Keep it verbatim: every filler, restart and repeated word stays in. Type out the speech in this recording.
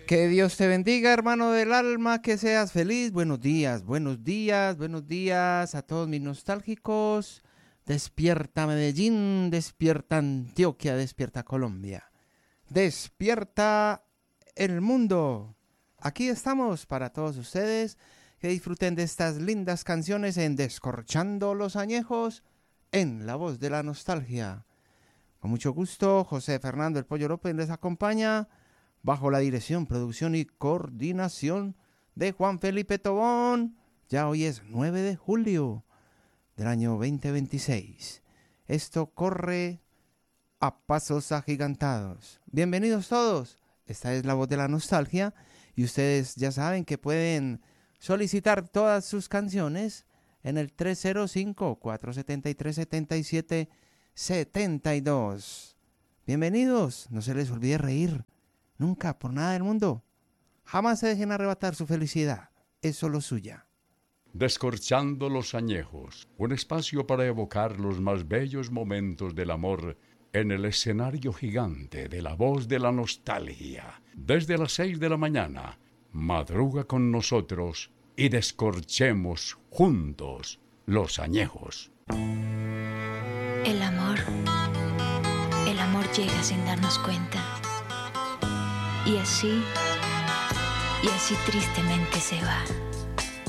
Que Dios te bendiga, hermano del alma, que seas feliz. Buenos días, buenos días, buenos días a todos mis nostálgicos. Despierta Medellín, despierta Antioquia, despierta Colombia. Despierta el mundo. Aquí estamos para todos ustedes. Que disfruten de estas lindas canciones en Descorchando los Añejos, en la voz de la nostalgia. Con mucho gusto, José Fernando El Pollo López les acompaña, bajo la dirección, producción y coordinación de Juan Felipe Tobón. Ya hoy es nueve de julio del año veinte veintiséis. Esto corre a pasos agigantados. Bienvenidos todos. Esta es la voz de la nostalgia y ustedes ya saben que pueden solicitar todas sus canciones en el tres cero cinco, cuatro siete tres, siete siete siete dos. Bienvenidos. No se les olvide reír. Nunca, por nada del mundo. Jamás se dejen arrebatar su felicidad. Es solo suya. Descorchando los añejos, un espacio para evocar los más bellos momentos del amor en el escenario gigante de la voz de la nostalgia. Desde las seis de la mañana, madruga con nosotros y descorchemos juntos los añejos. El amor, el amor llega sin darnos cuenta. Y así, y así tristemente se va.